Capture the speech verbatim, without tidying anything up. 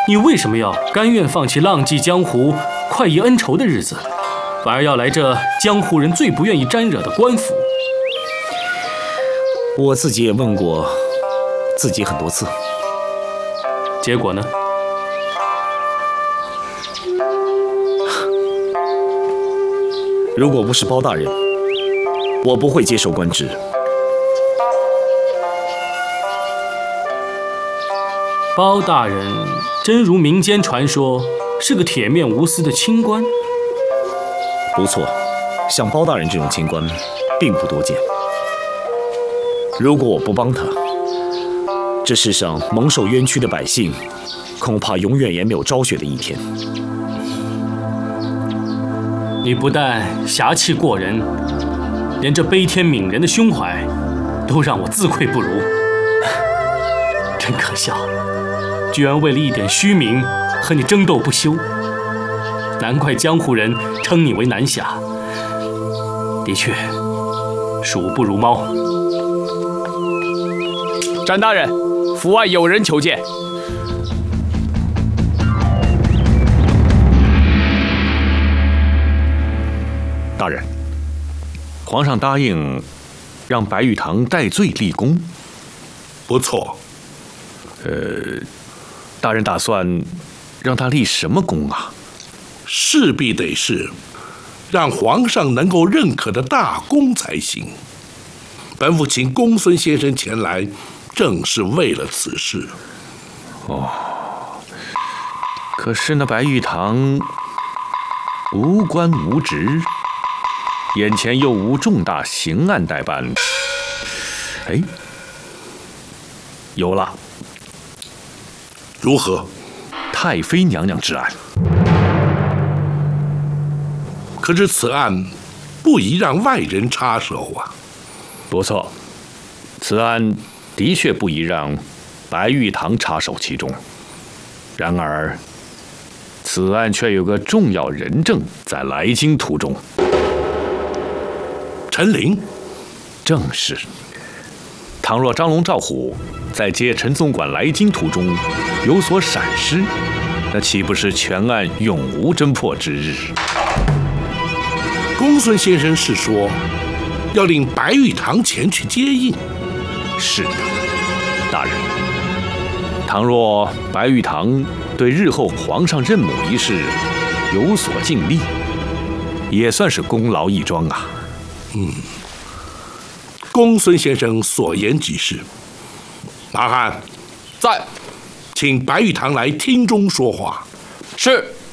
你为什么要甘愿放弃浪迹江湖、快意恩仇的日子，反而要来这江湖人最不愿意沾惹的官府？ 我自己也问过自己很多次， 结果呢？ 如果不是包大人，我不会接受官职。 包大人真如民间传说，是个铁面无私的清官？ 不错，像包大人这种清官并不多见。如果我不帮他，这世上蒙受冤屈的百姓，恐怕永远也没有昭雪的一天。 你不但侠气过人，连这悲天悯人的胸怀，都让我自愧不如。真可笑，居然为了一点虚名和你争斗不休。难怪江湖人称你为南侠。的确，鼠不如猫。 展大人，府外有人求见。 大人，皇上答应让白玉堂戴罪立功。 不错。 呃，大人打算让他立什么功啊？ 势必得是让皇上能够认可的大功才行。本府请公孙先生前来，正是为了此事。 哦，可是那白玉堂无官无职，眼前又无重大刑案待办。哎，有了。 如何？ 太妃娘娘之案。 可是此案不宜让外人插手啊。 不错，此案的确不宜让白玉堂插手其中。然而，此案却有个重要人证在来京途中。 陈琳， 正是。倘若张龙赵虎在接陈总管来京途中有所闪失，那岂不是全案永无侦破之日？ 公孙先生是说要令白玉堂前去接应？ 是的，大人。倘若白玉堂对日后皇上认母一事有所尽力，也算是功劳一桩啊。 嗯，公孙先生所言极是。马汉， 在， 请白玉堂来厅中说话。 是。